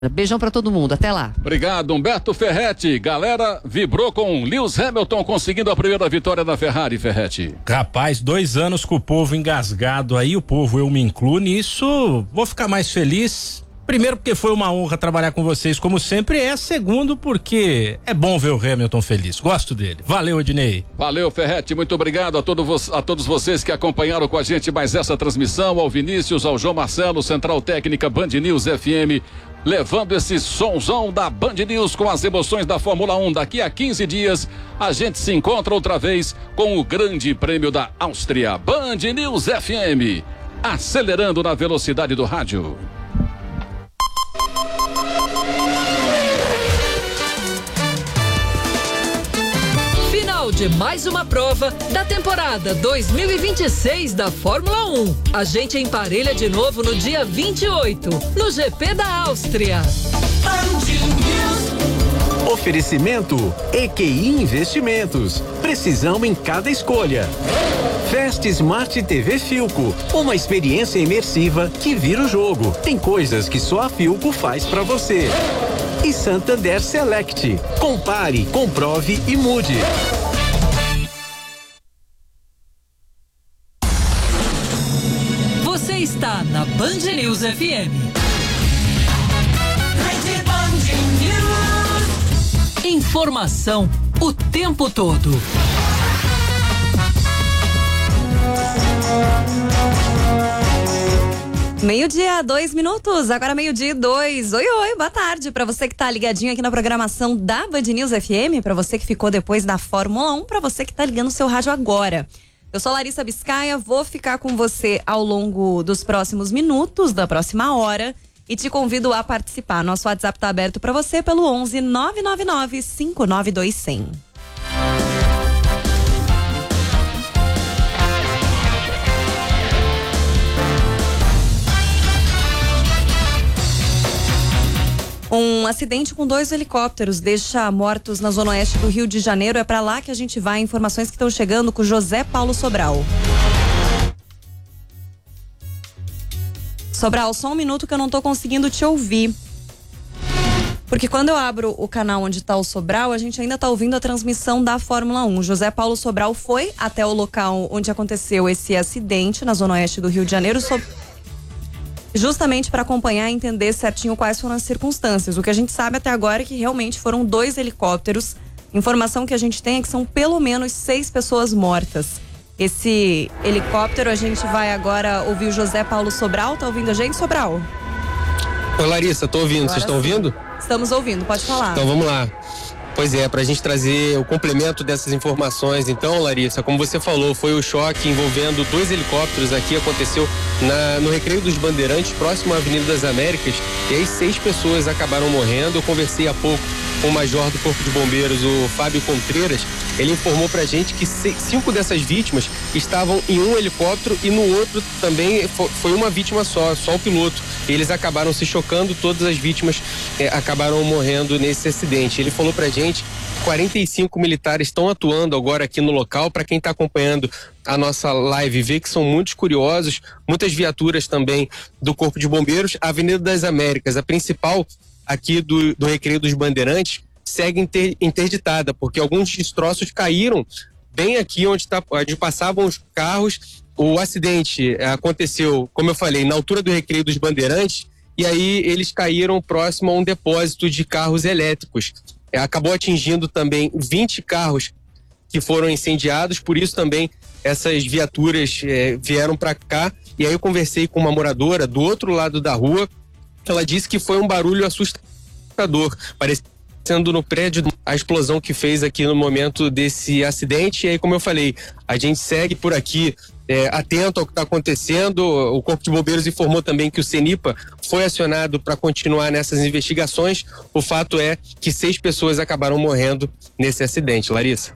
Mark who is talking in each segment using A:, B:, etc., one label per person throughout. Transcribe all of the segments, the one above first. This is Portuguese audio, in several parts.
A: Beijão pra todo mundo, até lá.
B: Obrigado, Humberto Ferretti. Galera, vibrou com Lewis Hamilton conseguindo a primeira vitória da Ferrari, Ferretti.
C: Rapaz, 2 anos com o povo engasgado aí, o povo, eu me incluo nisso, vou ficar mais feliz. Primeiro porque foi uma honra trabalhar com vocês como sempre segundo porque é bom ver o Hamilton feliz, gosto dele. Valeu, Ednei.
B: Valeu, Ferretti, muito obrigado a todos vocês que acompanharam com a gente mais essa transmissão, ao Vinícius, ao João Marcelo, Central Técnica Band News FM, levando esse sonzão da Band News com as emoções da Fórmula 1. Daqui a 15 dias a gente se encontra outra vez com o Grande Prêmio da Áustria. Band News FM, acelerando na velocidade do rádio.
D: De mais uma prova da temporada 2026 da Fórmula 1. A gente emparelha de novo no dia 28, no GP da Áustria.
E: Oferecimento EQI Investimentos. Precisão em cada escolha. Fast Smart TV Philco, uma experiência imersiva que vira o jogo. Tem coisas que só a Philco faz pra você. E Santander Select. Compare, comprove e mude.
D: Você está na Band News FM. Informação o tempo todo.
F: Meio-dia, 2 minutos, agora 12:02. Oi, boa tarde para você que tá ligadinho aqui na programação da Band News FM, para você que ficou depois da Fórmula 1, para você que tá ligando o seu rádio agora. Eu sou Larissa Biscaia, vou ficar com você ao longo dos próximos minutos, da próxima hora, e te convido a participar. Nosso WhatsApp tá aberto para você pelo 11 999 592 100. Um acidente com 2 helicópteros deixa mortos na zona oeste do Rio de Janeiro. É para lá que a gente vai. Informações que estão chegando com José Paulo Sobral. Sobral, só um minuto que eu não tô conseguindo te ouvir. Porque quando eu abro o canal onde tá o Sobral, a gente ainda tá ouvindo a transmissão da Fórmula 1. José Paulo Sobral foi até o local onde aconteceu esse acidente, na zona oeste do Rio de Janeiro, justamente para acompanhar e entender certinho quais foram as circunstâncias. O que a gente sabe até agora é que realmente foram 2 helicópteros. Informação que a gente tem é que são pelo menos 6 pessoas mortas. Esse helicóptero, a gente vai agora ouvir o José Paulo Sobral. Tá ouvindo a gente, Sobral?
G: Oi, Larissa, tô ouvindo. Vocês estão ouvindo?
F: Estamos ouvindo, pode falar.
G: Então vamos lá. Pois é, pra gente trazer o complemento dessas informações. Então, Larissa, como você falou, foi o choque envolvendo 2 helicópteros aqui, aconteceu no Recreio dos Bandeirantes, próximo à Avenida das Américas, e aí 6 pessoas acabaram morrendo. Eu conversei há pouco com o major do Corpo de Bombeiros, o Fábio Contreiras. Ele informou pra gente que 5 dessas vítimas estavam em um helicóptero e no outro também foi uma vítima só o piloto. Eles acabaram se chocando, todas as vítimas acabaram morrendo nesse acidente. Ele falou pra gente 45 militares estão atuando agora aqui no local. Para quem está acompanhando a nossa live, vê que são muitos curiosos, muitas viaturas também do Corpo de Bombeiros. A Avenida das Américas, a principal aqui do Recreio dos Bandeirantes, segue interditada, porque alguns destroços caíram bem aqui onde passavam os carros. O acidente aconteceu, como eu falei, na altura do Recreio dos Bandeirantes, e aí eles caíram próximo a um depósito de carros elétricos. Acabou atingindo também 20 carros que foram incendiados, por isso também essas viaturas vieram para cá. E aí eu conversei com uma moradora do outro lado da rua, ela disse que foi um barulho assustador, parecendo no prédio a explosão que fez aqui no momento desse acidente. E aí, como eu falei, a gente segue por aqui atento ao que está acontecendo. O Corpo de Bombeiros informou também que o CENIPA foi acionado para continuar nessas investigações. O fato é que 6 pessoas acabaram morrendo nesse acidente. Larissa.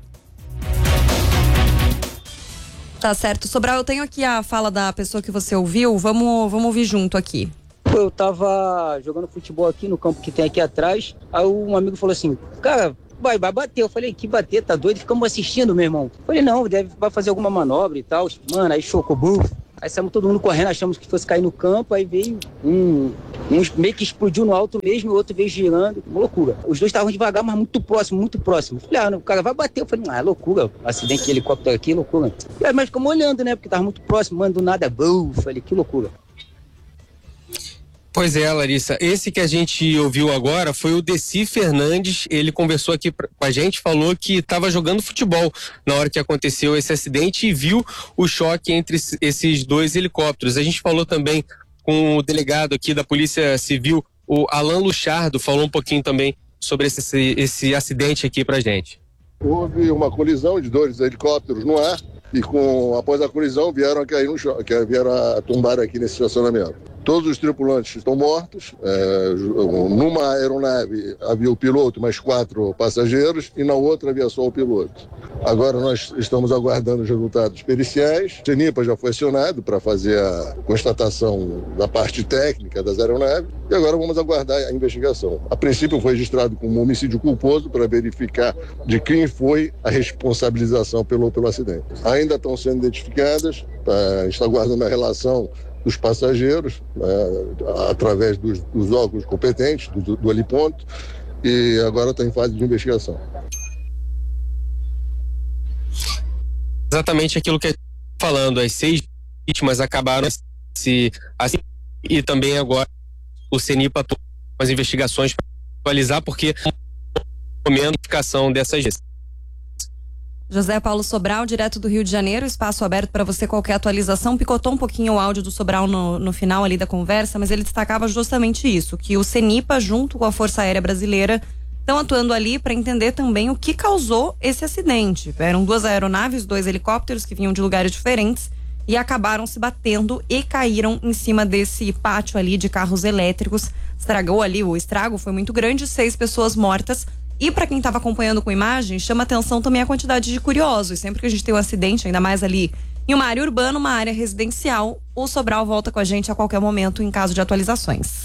F: Tá certo. Sobral, eu tenho aqui a fala da pessoa que você ouviu. Vamos ouvir junto aqui.
H: Eu tava jogando futebol aqui no campo que tem aqui atrás. Aí um amigo falou assim, cara, vai bater. Eu falei, que bater? Tá doido? Ficamos assistindo, meu irmão. Eu falei, não, vai fazer alguma manobra e tal. Mano, aí chocou, Aí saímos todo mundo correndo, achamos que fosse cair no campo, aí veio um meio que explodiu no alto mesmo, o outro veio girando, uma loucura. Os dois estavam devagar, mas muito próximo, muito próximo. Falei, o cara vai bater. Eu falei, é loucura, acidente de helicóptero aqui, loucura. Mas ficamos olhando, né, porque tava muito próximo, mano, do nada, falei, que loucura.
G: Pois é, Larissa, esse que a gente ouviu agora foi o Deci Fernandes, ele conversou aqui com a gente, falou que estava jogando futebol na hora que aconteceu esse acidente e viu o choque entre esses dois helicópteros. A gente falou também com o delegado aqui da Polícia Civil, o Alan Luchardo, falou um pouquinho também sobre esse acidente aqui pra gente.
A: Houve uma colisão de dois helicópteros no ar e após a colisão vieram a cair no choque, vieram a tombar aqui nesse estacionamento. Todos os tripulantes estão mortos. Numa aeronave havia o piloto, mais 4 passageiros, e na outra havia só o piloto. Agora nós estamos aguardando os resultados periciais. O CENIPA já foi acionado para fazer a constatação da parte técnica das aeronaves e agora vamos aguardar a investigação. A princípio foi registrado como homicídio culposo para verificar de quem foi a responsabilização pelo acidente. Ainda estão sendo identificadas, está aguardando a relação dos passageiros, através dos órgãos competentes, do heliponto, e agora está em fase de investigação.
G: Exatamente aquilo que a gente está falando, as 6 vítimas acabaram assim, e também agora o CENIPA com as investigações para atualizar, porque a identificação dessas vezes.
F: José Paulo Sobral, direto do Rio de Janeiro, espaço aberto para você, qualquer atualização. Picotou um pouquinho o áudio do Sobral no final ali da conversa, mas ele destacava justamente isso, que o CENIPA, junto com a Força Aérea Brasileira, estão atuando ali para entender também o que causou esse acidente. Eram 2 aeronaves, 2 helicópteros que vinham de lugares diferentes e acabaram se batendo e caíram em cima desse pátio ali de carros elétricos. Estragou ali, o estrago foi muito grande, 6 pessoas mortas. E para quem estava acompanhando com imagem, chama atenção também a quantidade de curiosos. Sempre que a gente tem um acidente, ainda mais ali em uma área urbana, uma área residencial, o Sobral volta com a gente a qualquer momento em caso de atualizações.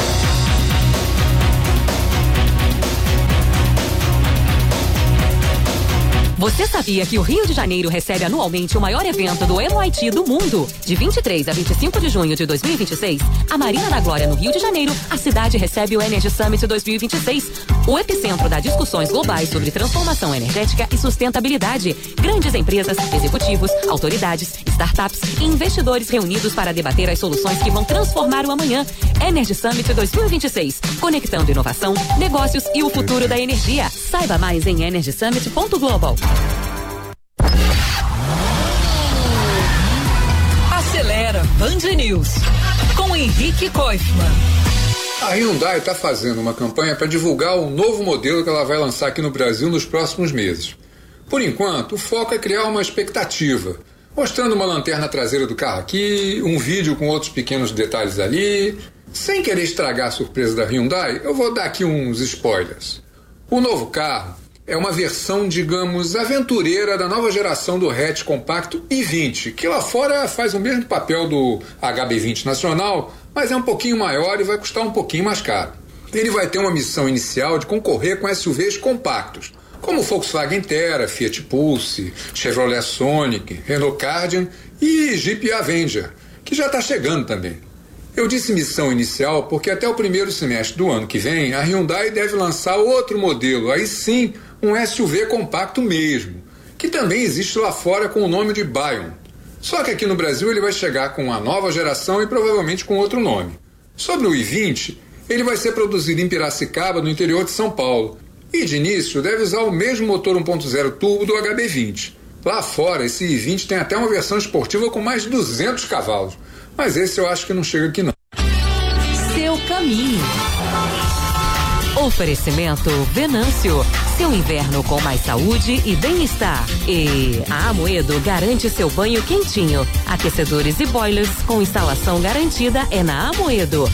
I: Você sabia que o Rio de Janeiro recebe anualmente o maior evento do MIT do mundo? De 23 a 25 de junho de 2026, a Marina da Glória, no Rio de Janeiro, a cidade recebe o Energy Summit 2026, o epicentro das discussões globais sobre transformação energética e sustentabilidade. Grandes empresas, executivos, autoridades, startups e investidores reunidos para debater as soluções que vão transformar o amanhã. Energy Summit 2026, conectando inovação, negócios e o futuro da energia. Saiba mais em energysummit.global.
D: Acelera Band News com Henrique Koifman.
J: A Hyundai está fazendo uma campanha para divulgar o novo modelo que ela vai lançar aqui no Brasil nos próximos meses. Por enquanto, o foco é criar uma expectativa, mostrando uma lanterna traseira do carro aqui, um vídeo com outros pequenos detalhes ali. Sem querer estragar a surpresa da Hyundai, eu vou dar aqui uns spoilers. O novo carro é uma versão, digamos, aventureira da nova geração do hatch compacto i20, que lá fora faz o mesmo papel do HB20 nacional, mas é um pouquinho maior e vai custar um pouquinho mais caro. Ele vai ter uma missão inicial de concorrer com SUVs compactos, como Volkswagen Terra, Fiat Pulse, Chevrolet Sonic, Renault Kardian e Jeep Avenger, que já está chegando também. Eu disse missão inicial porque até o primeiro semestre do ano que vem, a Hyundai deve lançar outro modelo, aí sim, um SUV compacto mesmo, que também existe lá fora com o nome de Bayon. Só que aqui no Brasil ele vai chegar com uma nova geração e provavelmente com outro nome. Sobre o i20, ele vai ser produzido em Piracicaba, no interior de São Paulo, e de início deve usar o mesmo motor 1.0 turbo do HB20. Lá fora, esse i20 tem até uma versão esportiva com mais de 200 cavalos, mas esse eu acho que não chega aqui não.
I: Seu caminho. Oferecimento Venâncio. Seu inverno com mais saúde e bem-estar. E a Amoedo garante seu banho quentinho. Aquecedores e boilers com instalação garantida é na Amoedo.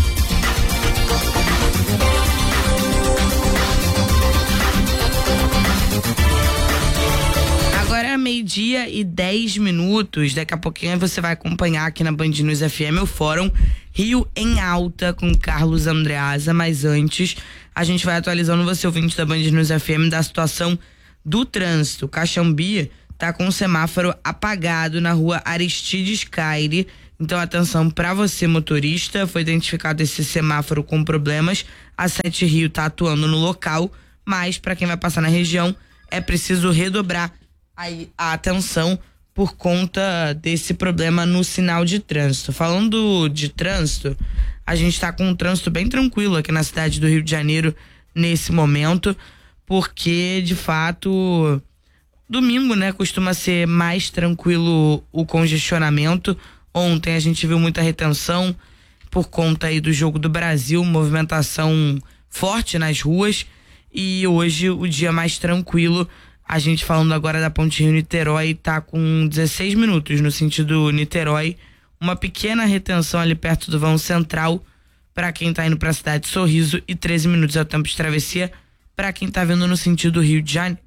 K: Agora é 12:10. Daqui a pouquinho você vai acompanhar aqui na Band News FM o Fórum Rio em Alta com Carlos Andreasa, mas antes a gente vai atualizando você, ouvinte da Band News FM, da situação do trânsito. Caxambi tá com o semáforo apagado na rua Aristides Caire, Então, atenção para você, motorista, foi identificado esse semáforo com problemas. A 7 Rio está atuando no local, mas para quem vai passar na região é preciso redobrar aí a atenção por conta desse problema no sinal de trânsito. Falando de trânsito, a gente está com um trânsito bem tranquilo aqui na cidade do Rio de Janeiro nesse momento, porque de fato domingo, né, costuma ser mais tranquilo o congestionamento. Ontem a gente viu muita retenção por conta aí do Jogo do Brasil, movimentação forte nas ruas, e hoje o dia mais tranquilo. A gente falando agora da Ponte Rio-Niterói, tá com 16 minutos no sentido Niterói, uma pequena retenção ali perto do vão central para quem tá indo para a cidade de Sorriso, e 13 minutos é o tempo de travessia para quem tá vindo no sentido Rio de Janeiro.